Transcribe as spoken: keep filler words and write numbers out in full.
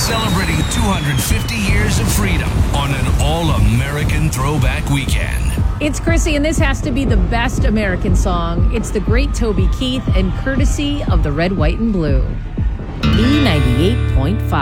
celebrating two hundred fifty years of freedom on an all-American throwback weekend. It's Chrissy, and this has to be the best American song. It's the great Toby Keith, and courtesy of the Red, White, and Blue. B ninety-eight point five.